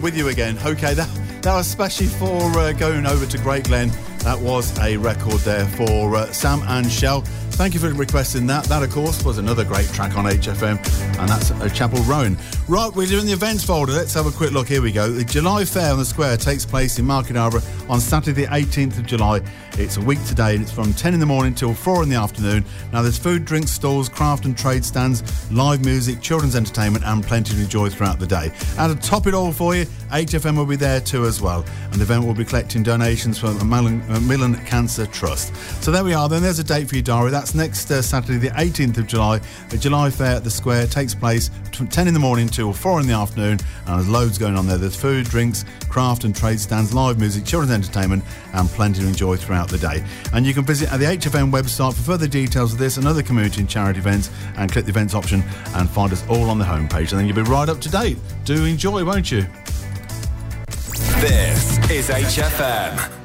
With you again. Okay, that was especially for going over to Great Glen. That was a record there for Sam and Shell. Thank you for requesting that. That, of course, was another great track on HFM, and that's Chapel Roan. Right, we're doing the events folder. Let's have a quick look. Here we go. The July Fair on the Square takes place in Market Harborough on Saturday the 18th of July. It's a week today, and it's from 10 in the morning till 4 in the afternoon. Now, there's food, drinks, stalls, craft and trade stands, live music, children's entertainment, and plenty to enjoy throughout the day. And to top it all for you, HFM will be there too as well. And the event will be collecting donations from the Millen Cancer Trust. So there we are then. There's a date for your diary. That's next Saturday the 18th of July. The July Fair at the Square takes place from 10 in the morning till 4 in the afternoon. And there's loads going on there. There's food, drinks, craft and trade stands, live music, children's entertainment, and plenty to enjoy throughout the day. And you can visit the HFM website for further details of this and other community and charity events, and click the events option and find us all on the homepage. And then you'll be right up to date. Do enjoy, won't you? This is HFM.